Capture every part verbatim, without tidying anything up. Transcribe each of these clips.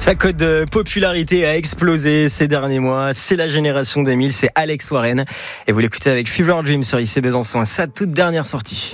Sa cote de popularité a explosé ces derniers mois. C'est la génération deux mille, c'est Alex Warren. Et vous l'écoutez avec Fever Dream sur I C Besançon, sa toute dernière sortie.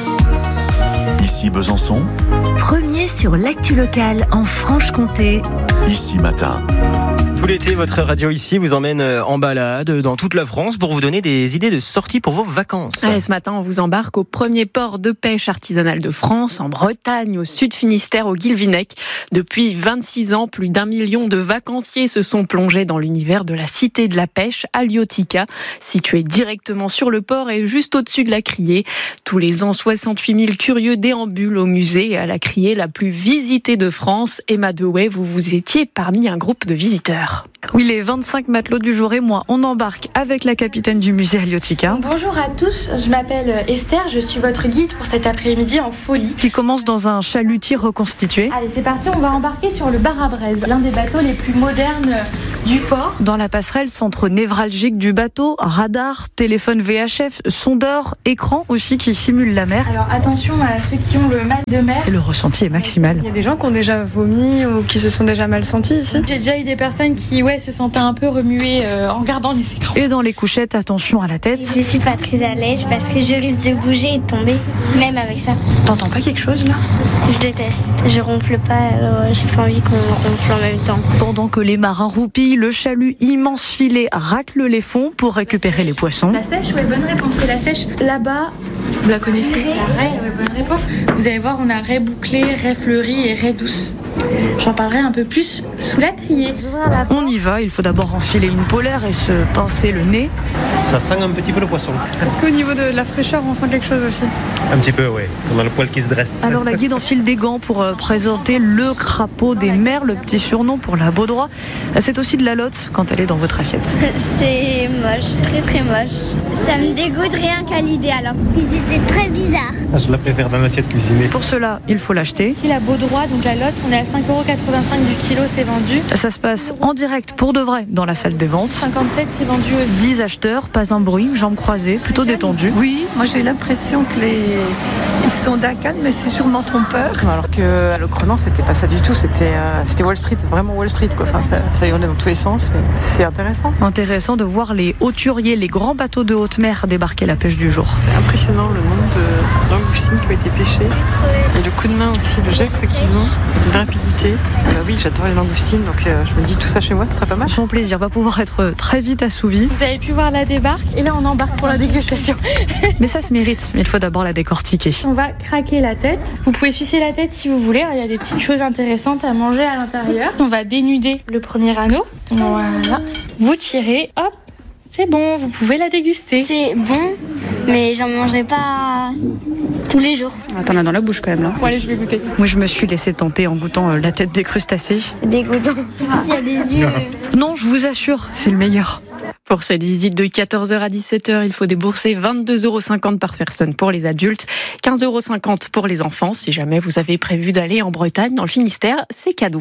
Ici Besançon. Premier sur l'actu locale en Franche-Comté. Ici Matin. Tout l'été, votre radio ici vous emmène en balade dans toute la France pour vous donner des idées de sorties pour vos vacances. Ouais, ce matin, on vous embarque au premier port de pêche artisanal de France, en Bretagne, au sud Finistère, au Guilvinec. Depuis vingt-six ans, plus d'un million de vacanciers se sont plongés dans l'univers de la cité de la pêche à Liotica, située directement sur le port et juste au-dessus de la criée. Tous les ans, soixante-huit mille curieux déambulent au musée et à la criée la plus visitée de France. Emma Dewey, vous vous étiez parmi un groupe de visiteurs. Oui, les vingt-cinq matelots du jour et moi, on embarque avec la capitaine du musée à Liotica. Bonjour à tous, je m'appelle Esther, je suis votre guide pour cet après-midi en folie. Qui commence dans un chalutier reconstitué. Allez, c'est parti, on va embarquer sur le bar à braise, l'un des bateaux les plus modernes du port. Dans la passerelle, centre névralgique du bateau, radar, téléphone V H F, sondeur, écran aussi qui simule la mer. Alors attention à ceux qui ont le mal de mer. Et le ressenti est maximal. Il y a des gens qui ont déjà vomi ou qui se sont déjà mal sentis ici. J'ai déjà eu des personnes qui ouais, se sentaient un peu remuées euh, en regardant les écrans. Et dans les couchettes, attention à la tête. Je suis pas très à l'aise parce que je risque de bouger et de tomber, même avec ça. T'entends pas quelque chose là ? Je déteste. Je ronfle pas, alors j'ai pas envie qu'on ronfle en même temps. Pendant que les marins roupillent, le chalut immense filet racle les fonds pour récupérer les poissons. La sèche, ouais, bonne réponse. C'est la sèche là-bas. Vous la connaissez ? La raie, ouais, bonne réponse. Vous allez voir, on a raie bouclée, raie fleurie et raie douce. J'en parlerai un peu plus sous la triée. On y va, il faut d'abord enfiler une polaire et se pincer le nez. Ça sent un petit peu le poisson. Est-ce qu'au niveau de la fraîcheur, on sent quelque chose aussi ? Un petit peu, oui. On a le poil qui se dresse. Alors la guide enfile des gants pour euh, présenter le crapaud des mers, le petit surnom pour la baudroie. C'est aussi de la lotte quand elle est dans votre assiette. C'est moche, très très moche. Ça me dégoûte rien qu'à l'idée alors. Ils étaient très bizarres. Je la préfère dans l'assiette cuisinée. Pour cela, il faut l'acheter. Ici, la baudroie, donc la lotte, on est à cinq euros quatre-vingt-cinq du kilo, c'est vendu. Ça se passe en direct pour de vrai dans la salle des ventes. cinquante-sept, c'est vendu aussi. dix acheteurs, pas un bruit, jambes croisées, plutôt détendu. Oui, moi j'ai l'impression que les ils sont d'un calme, mais c'est sûrement trompeur. Alors que le Creusement, c'était pas ça du tout. C'était, euh, c'était Wall Street, vraiment Wall Street, quoi. Enfin, ça, ça hurlait dans tous les sens. Et c'est intéressant. Intéressant de voir les hauturiers, les grands bateaux de haute mer débarquer la pêche du jour. C'est impressionnant le nombre de langoustines qui ont été pêchées. Et le coup de main aussi, le geste qu'ils ont, une rapidité. Euh, oui, j'adore les langoustines, donc euh, je me dis tout ça chez moi, ce serait pas mal. Son plaisir va pouvoir être très vite assouvi. Vous avez pu voir la débarque et là on embarque pour la dégustation. Mais ça se mérite, il faut d'abord la décortiquer. On va craquer la tête. Vous pouvez sucer la tête si vous voulez, il y a des petites choses intéressantes à manger à l'intérieur. On va dénuder le premier anneau. Voilà. Vous tirez, hop, c'est bon, vous pouvez la déguster. C'est bon, mais j'en mangerai pas tous les jours. T'en as dans la bouche quand même là. Bon allez, je vais goûter. Moi je me suis laissé tenter en goûtant la tête des crustacés. C'est dégoûtant. En plus il y a des yeux. Non, je vous assure, c'est le meilleur. Pour cette visite de quatorze heures à dix-sept heures, il faut débourser vingt-deux euros cinquante par personne pour les adultes, quinze euros cinquante pour les enfants. Si jamais vous avez prévu d'aller en Bretagne, dans le Finistère, c'est cadeau.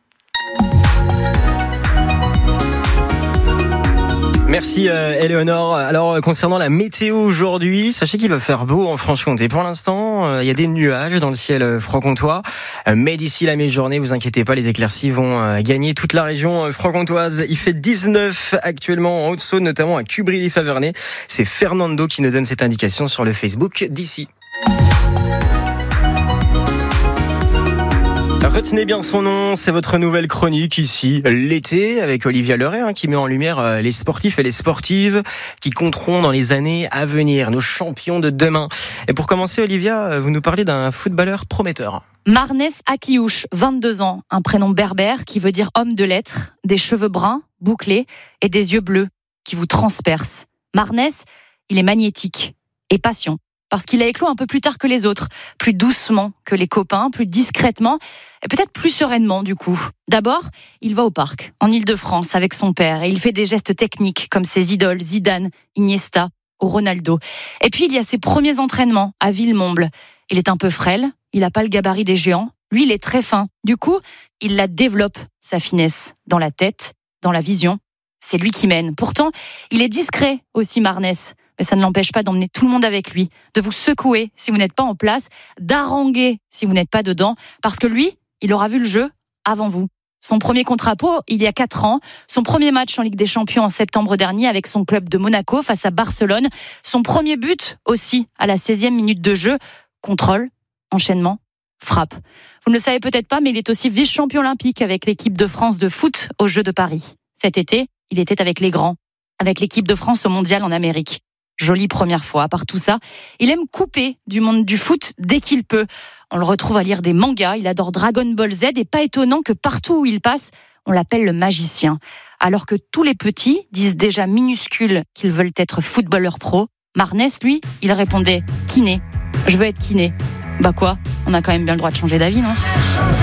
Merci euh, Éléonore. Alors concernant la météo aujourd'hui, sachez qu'il va faire beau en Franche-Comté. Pour l'instant, euh, il y a des nuages dans le ciel euh, franc-comtois, euh, mais d'ici la mi-journée, vous inquiétez pas, les éclaircies vont euh, gagner toute la région euh, franc-comtoise. Il fait dix-neuf actuellement en Haute-Saône, notamment à Cubry-les-Favernets. C'est Fernando qui nous donne cette indication sur le Facebook d'ici. Retenez bien son nom, c'est votre nouvelle chronique ici, l'été, avec Olivia Leray, hein, qui met en lumière les sportifs et les sportives qui compteront dans les années à venir, nos champions de demain. Et pour commencer, Olivia, vous nous parlez d'un footballeur prometteur. Marnès Akliouche, vingt-deux ans, un prénom berbère qui veut dire homme de lettres, des cheveux bruns, bouclés et des yeux bleus qui vous transpercent. Marnès, il est magnétique et patient. Parce qu'il a éclos un peu plus tard que les autres, plus doucement que les copains, plus discrètement, et peut-être plus sereinement du coup. D'abord, il va au parc, en Île-de-France, avec son père, et il fait des gestes techniques comme ses idoles Zidane, Iniesta ou Ronaldo. Et puis il y a ses premiers entraînements à Villemomble. Il est un peu frêle, il n'a pas le gabarit des géants, lui il est très fin. Du coup, il la développe, sa finesse, dans la tête, dans la vision. C'est lui qui mène. Pourtant, il est discret aussi, Marnès. Mais ça ne l'empêche pas d'emmener tout le monde avec lui, de vous secouer si vous n'êtes pas en place, d'haranguer si vous n'êtes pas dedans, parce que lui, il aura vu le jeu avant vous. Son premier contrat pro, il y a quatre ans. Son premier match en Ligue des Champions en septembre dernier avec son club de Monaco face à Barcelone. Son premier but aussi à la seizième minute de jeu. Contrôle, enchaînement, frappe. Vous ne le savez peut-être pas, mais il est aussi vice-champion olympique avec l'équipe de France de foot aux Jeux de Paris. Cet été, il était avec les grands, avec l'équipe de France au Mondial en Amérique. Jolie première fois. À part tout ça, il aime couper du monde du foot dès qu'il peut. On le retrouve à lire des mangas, il adore Dragon Ball Z et pas étonnant que partout où il passe, on l'appelle le magicien. Alors que tous les petits disent déjà minuscules qu'ils veulent être footballeurs pro, Marnès, lui, il répondait « kiné ». Je veux être kiné. Bah quoi, on a quand même bien le droit de changer d'avis, non ?